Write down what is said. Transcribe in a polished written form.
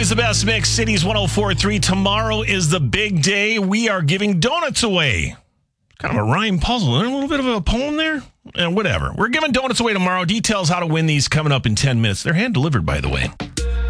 always the best mix. Cities 104.3. Tomorrow is the big day. We are giving donuts away. Kind of a rhyme puzzle. A little bit of a poem there? Whatever. We're giving donuts away tomorrow. Details how to win these coming up in 10 minutes. They're hand delivered, by the way.